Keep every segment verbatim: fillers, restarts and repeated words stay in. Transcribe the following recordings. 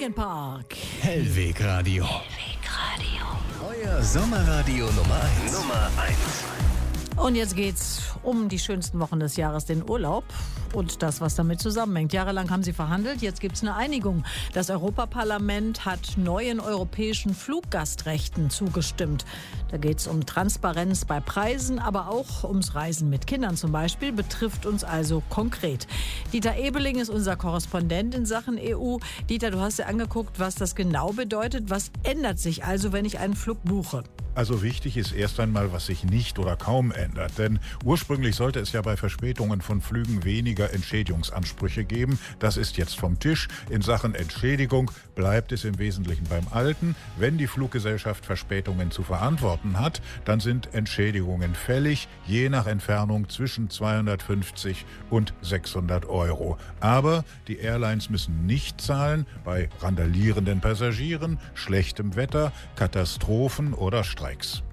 Linkin Park. Hellweg Radio. Hellweg Radio. Euer Sommerradio Nummer eins. Nummer eins. Und jetzt geht's um die schönsten Wochen des Jahres, den Urlaub und das, was damit zusammenhängt. Jahrelang haben sie verhandelt, jetzt gibt's eine Einigung. Das Europaparlament hat neuen europäischen Fluggastrechten zugestimmt. Da geht's um Transparenz bei Preisen, aber auch ums Reisen mit Kindern zum Beispiel, betrifft uns also konkret. Dieter Ebeling ist unser Korrespondent in Sachen E U. Dieter, du hast dir angeguckt, was das genau bedeutet. Was ändert sich also, wenn ich einen Flug buche? Also wichtig ist erst einmal, was sich nicht oder kaum ändert. Denn ursprünglich sollte es ja bei Verspätungen von Flügen weniger Entschädigungsansprüche geben. Das ist jetzt vom Tisch. In Sachen Entschädigung bleibt es im Wesentlichen beim Alten. Wenn die Fluggesellschaft Verspätungen zu verantworten hat, dann sind Entschädigungen fällig, je nach Entfernung zwischen zweihundertfünfzig und sechshundert Euro. Aber die Airlines müssen nicht zahlen bei randalierenden Passagieren, schlechtem Wetter, Katastrophen oder Streiks.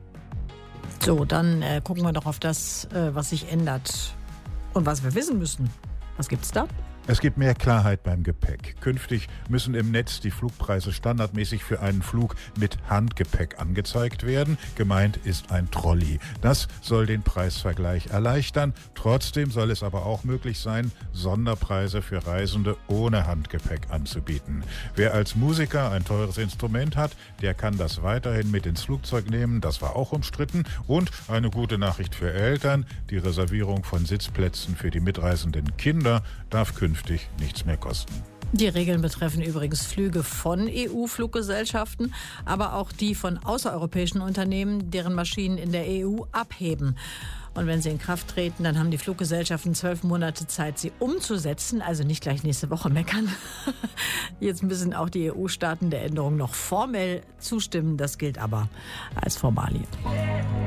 So, dann äh, gucken wir doch auf das, äh, was sich ändert und was wir wissen müssen. Was gibt's da? Es gibt mehr Klarheit beim Gepäck. Künftig müssen im Netz die Flugpreise standardmäßig für einen Flug mit Handgepäck angezeigt werden. Gemeint ist ein Trolley. Das soll den Preisvergleich erleichtern. Trotzdem soll es aber auch möglich sein, Sonderpreise für Reisende ohne Handgepäck anzubieten. Wer als Musiker ein teures Instrument hat, der kann das weiterhin mit ins Flugzeug nehmen. Das war auch umstritten. Und eine gute Nachricht für Eltern: Die Reservierung von Sitzplätzen für die mitreisenden Kinder darf künftig nichts mehr kosten. Die Regeln betreffen übrigens Flüge von E U-Fluggesellschaften, aber auch die von außereuropäischen Unternehmen, deren Maschinen in der E U abheben. Und wenn sie in Kraft treten, dann haben die Fluggesellschaften zwölf Monate Zeit, sie umzusetzen. Also nicht gleich nächste Woche meckern. Jetzt müssen auch die E U-Staaten der Änderung noch formell zustimmen. Das gilt aber als Formalie.